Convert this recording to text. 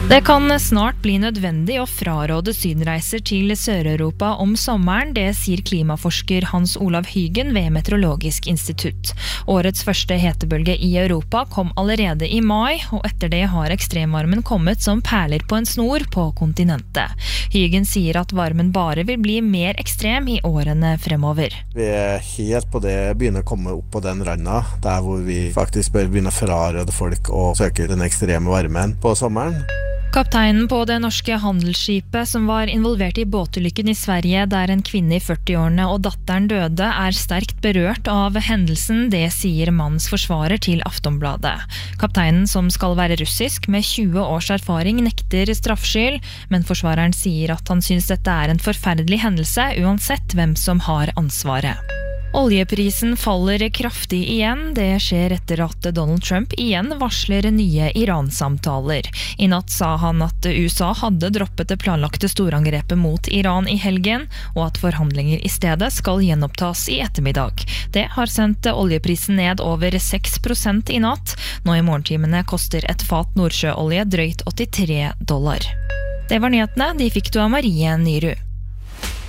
Det kan snart bli nødvendig å fraråde sydenreiser til Sør-Europa om sommeren, det sier klimaforsker Hans Olav Hygen ved Meteorologisk institutt. Årets første hetebølge i Europa kom allerede i mai, og etter det har ekstremvarmen kommet som perler på en snor på kontinentet. Hygen sier at varmen bare vil bli mer ekstrem i årene fremover. Vi helt på det begynner å komme opp på den randa, der hvor vi faktisk bør begynne å fraråde folk å søke den ekstreme varmen på sommeren. Kapteinen på det norske handelsskipet som var involvert i båtulykken i Sverige der en kvinne i 40-årene og datteren døde, er sterkt berørt av hendelsen, det sier mannens forsvarer til Aftonbladet. Kapteinen, som skal være russisk med 20 års erfaring, nekter straffskyld, men forsvareren sier at han synes dette er en forferdelig hendelse, uansett hvem som har ansvaret. Oljeprisen faller kraftig igjen. Det skjer etter at Donald Trump igjen varsler nye Iran-samtaler. I natt sa han at USA hadde droppet det planlagte storangrepet mot Iran i helgen, og at forhandlinger i stedet skal gjenopptas i ettermiddag. Det har sendt oljeprisen ned over 6% i natt. Nå i morgentimene koster et fat nordsjøolje drøyt $83. Det var nyhetene, de fikk du av Marie Nyrud.